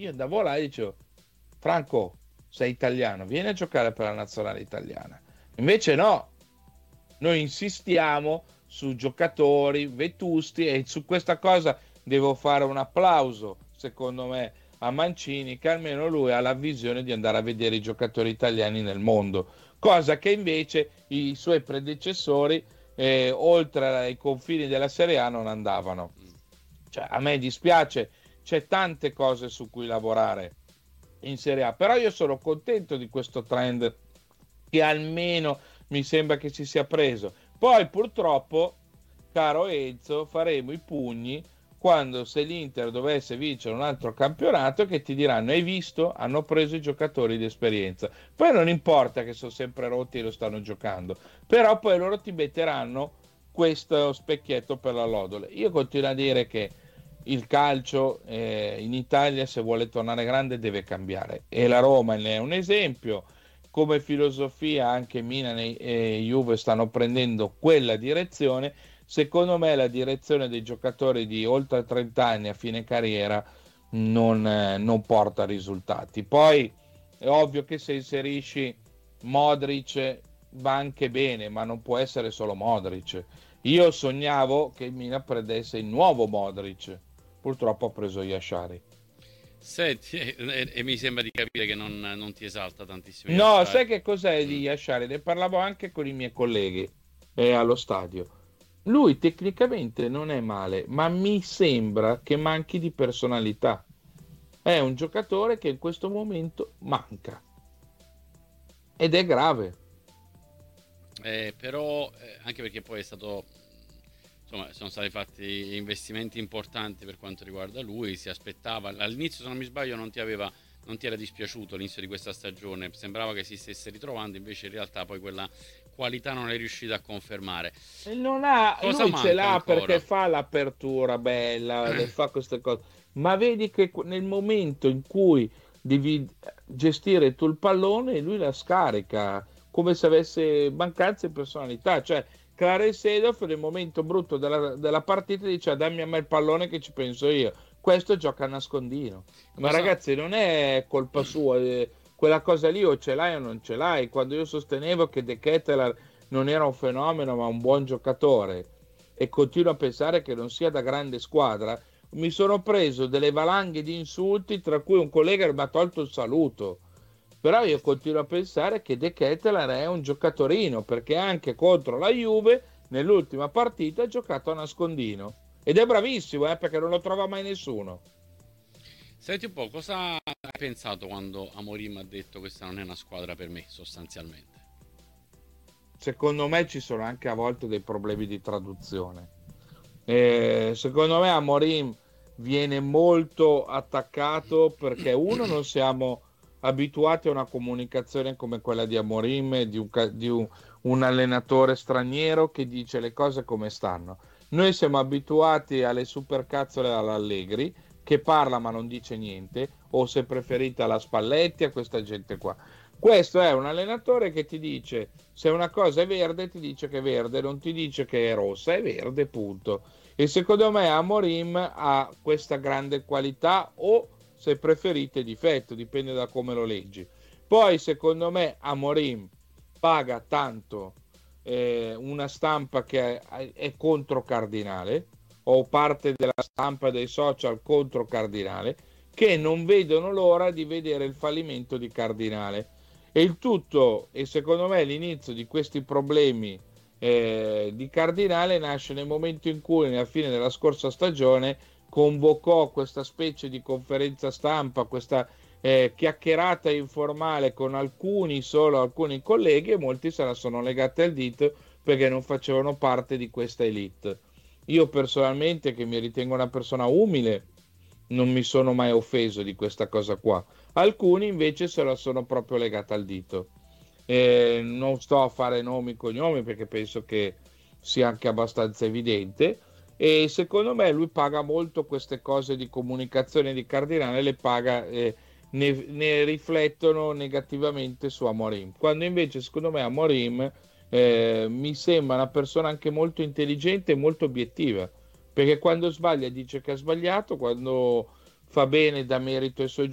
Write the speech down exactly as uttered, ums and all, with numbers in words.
io andavo là e dicevo, Franco, sei italiano, vieni a giocare per la nazionale italiana. Invece no, noi insistiamo su giocatori vetusti e su questa cosa devo fare un applauso, secondo me, a Mancini, che almeno lui ha la visione di andare a vedere i giocatori italiani nel mondo, cosa che invece i suoi predecessori, eh, oltre ai confini della Serie A, non andavano. Cioè, a me dispiace, c'è tante cose su cui lavorare in Serie A, però io sono contento di questo trend che almeno mi sembra che si sia preso. Poi purtroppo, caro Enzo, faremo i pugni quando, se l'Inter dovesse vincere un altro campionato, che ti diranno: hai visto? Hanno preso i giocatori di esperienza. Poi non importa che sono sempre rotti e lo stanno giocando, però poi loro ti metteranno questo specchietto per la lodole. Io continuo a dire che il calcio eh, in Italia, se vuole tornare grande, deve cambiare, e la Roma ne è un esempio. Come filosofia anche Milan e Juve stanno prendendo quella direzione. Secondo me la direzione dei giocatori di oltre trenta anni a fine carriera non, eh, non porta risultati. Poi è ovvio che se inserisci Modric va anche bene, ma non può essere solo Modric. Io sognavo che il Milan prendesse il nuovo Modric, purtroppo ha preso Yashari. Senti, e, e- e mi sembra di capire che non, non ti esalta tantissimo No, Yashari. sai che cos'è Mm. di Yashari? Ne parlavo anche con i miei colleghi eh, allo stadio. Lui tecnicamente non è male, ma mi sembra che manchi di personalità. È un giocatore che in questo momento manca ed è grave. Eh, però, eh, anche perché poi è stato, insomma, sono stati fatti investimenti importanti per quanto riguarda lui. Si aspettava all'inizio, se non mi sbaglio, non ti aveva, non ti era dispiaciuto l'inizio di questa stagione, sembrava che si stesse ritrovando, invece in realtà poi quella qualità non è riuscita a confermare. E non ha, Cosa lui ce manca l'ha perché ancora? fa l'apertura bella, le fa queste cose, ma vedi che qu- nel momento in cui devi gestire tu il pallone, lui la scarica come se avesse mancanza di personalità. Cioè, Clarence Seedorf nel momento brutto della, della partita dice: dammi a me il pallone che ci penso io. Questo gioca a nascondino. Ma Cosa, ragazzi, non è colpa sua, eh, quella cosa lì o ce l'hai o non ce l'hai. Quando io sostenevo che De Ketelaere non era un fenomeno ma un buon giocatore e continuo a pensare che non sia da grande squadra, mi sono preso delle valanghe di insulti, tra cui un collega che mi ha tolto il saluto. Però io continuo a pensare che De Ketelaere è un giocatorino, perché anche contro la Juve nell'ultima partita ha giocato a nascondino ed è bravissimo, eh, perché non lo trova mai nessuno. senti un po', cosa hai pensato quando Amorim ha detto questa non è una squadra per me, sostanzialmente? Secondo me ci sono anche a volte dei problemi di traduzione. Eh, secondo me Amorim viene molto attaccato perché uno non siamo abituati a una comunicazione come quella di Amorim, di un, ca- di un- un allenatore straniero che dice le cose come stanno. Noi siamo abituati alle supercazzole all'Allegri che parla ma non dice niente, o se preferite alla Spalletti, a questa gente qua. Questo è un allenatore che ti dice se una cosa è verde, ti dice che è verde, non ti dice che è rossa, è verde, punto. E secondo me Amorim ha questa grande qualità o, se preferite, difetto, dipende da come lo leggi. Poi secondo me Amorim paga tanto eh, una stampa che è, è contro Cardinale o parte della stampa dei social contro Cardinale che non vedono l'ora di vedere il fallimento di Cardinale. E il tutto, e secondo me l'inizio di questi problemi eh, di Cardinale nasce nel momento in cui, nella fine della scorsa stagione, convocò questa specie di conferenza stampa, questa eh, chiacchierata informale con alcuni, solo alcuni colleghi, e molti se la sono legati al dito perché non facevano parte di questa elite. Io personalmente, che mi ritengo una persona umile, non mi sono mai offeso di questa cosa qua. Alcuni invece se la sono proprio legata al dito. Eh, non sto a fare nomi e cognomi perché penso che sia anche abbastanza evidente. E secondo me lui paga molto queste cose di comunicazione di Cardinale, le paga, eh, ne, ne riflettono negativamente su Amorim. Quando invece, secondo me, Amorim eh, mi sembra una persona anche molto intelligente e molto obiettiva, perché quando sbaglia dice che ha sbagliato, quando fa bene dà merito ai suoi